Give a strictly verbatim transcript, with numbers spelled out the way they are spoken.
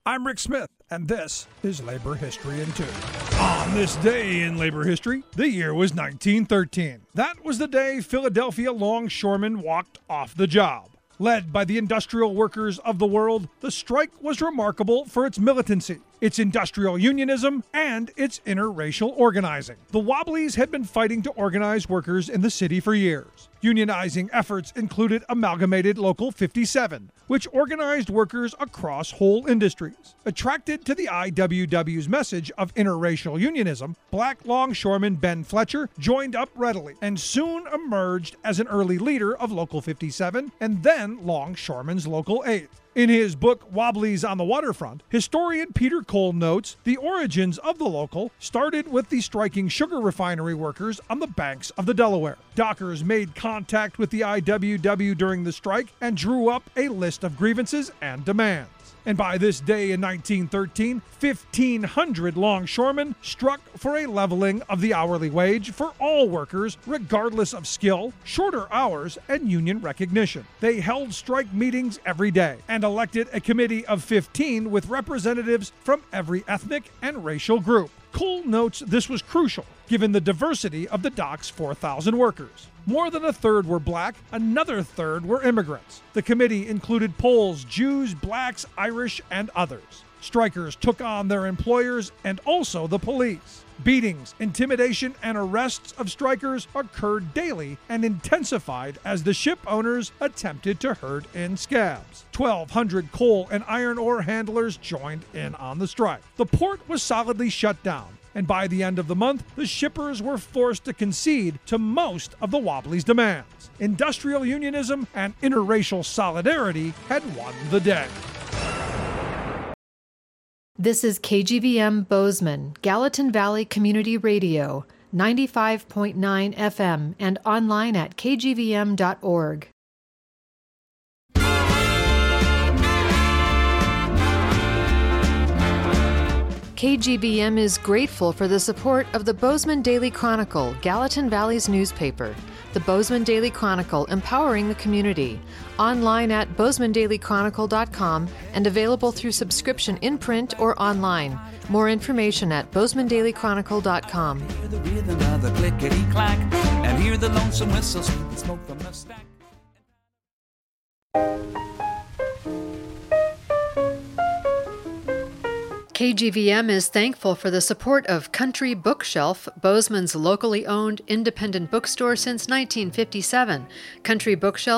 I'm Rick Smith, and this is Labor History in Two. On this day in labor history, the year was nineteen thirteen. That was the day Philadelphia longshoremen walked off the job. Led by the industrial workers of the world, the strike was remarkable for its militancy, its industrial unionism, and its interracial organizing. The Wobblies had been fighting to organize workers in the city for years. Unionizing efforts included Amalgamated Local fifty-seven, which organized workers across whole industries. Attracted to the I W W's message of interracial unionism, black longshoreman Ben Fletcher joined up readily and soon emerged as an early leader of Local fifty-seven and then Longshoremen's Local eight. In his book, Wobblies on the Waterfront, historian Peter Cole notes the origins of the local started with the striking sugar refinery workers on the banks of the Delaware. Dockers made contact with the I W W during the strike and drew up a list of grievances and demands. And by this day in nineteen thirteen, fifteen hundred longshoremen struck for a leveling of the hourly wage for all workers, regardless of skill, shorter hours, and union recognition. They held strike meetings every day and elected a committee of fifteen with representatives from every ethnic and racial group. Cole notes this was crucial, given the diversity of the dock's four thousand workers. More than a third were black, another third were immigrants. The committee included Poles, Jews, blacks, Irish, and others. Strikers took on their employers and also the police. Beatings, intimidation, and arrests of strikers occurred daily and intensified as the ship owners attempted to herd in scabs. twelve hundred coal and iron ore handlers joined in on the strike. The port was solidly shut down, and by the end of the month, the shippers were forced to concede to most of the Wobblies' demands. Industrial unionism and interracial solidarity had won the day. This is K G V M Bozeman, Gallatin Valley Community Radio, ninety-five point nine F M, and online at k g v m dot org. K G V M is grateful for the support of the Bozeman Daily Chronicle, Gallatin Valley's newspaper. The Bozeman Daily Chronicle, empowering the community. Online at bozeman daily chronicle dot com and available through subscription in print or online. More information at bozeman daily chronicle dot com. Hear the rhythm of the clickety-clack, and hear the lonesome whistle, sweep the smoke from the stack. K G V M is thankful for the support of Country Bookshelf, Bozeman's locally owned independent bookstore since nineteen fifty-seven. Country Bookshelf